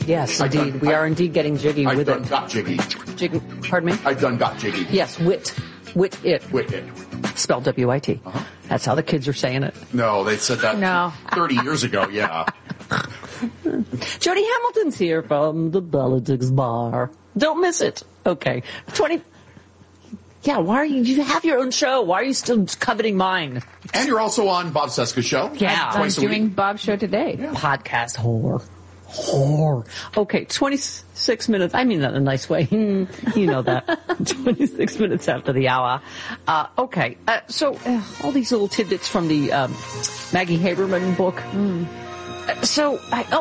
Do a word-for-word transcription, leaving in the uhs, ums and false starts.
Yes, I indeed. done- we I- are indeed getting jiggy I with done it. got jiggy. Jiggy, pardon me? I done got jiggy. Yes, wit. Wit it. Wait, it. Spelled W I T. Uh-huh. That's how the kids are saying it. No, they said that No. thirty years ago, yeah. Jody Hamilton's here from the Politics Bar. Don't miss it. Okay. twenty... Yeah, why are you... You have your own show. Why are you still coveting mine? And you're also on Bob Seska's show. Yeah. I'm Twice a doing week. Bob's show today. Podcast whore. Whore. Okay, twenty-six minutes. I mean that in a nice way. Hmm, you know that. twenty-six minutes after the hour. Uh, okay, uh, so uh, all these little tidbits from the um, Maggie Haberman book. Mm. Uh, so I...